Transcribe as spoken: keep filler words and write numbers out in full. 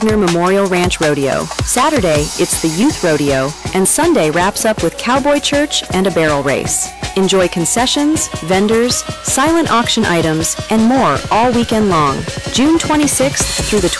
Memorial Ranch Rodeo. Saturday, it's the Youth Rodeo, and Sunday wraps up with Cowboy Church and a barrel race. Enjoy concessions, vendors, silent auction items, and more all weekend long. June twenty-sixth through the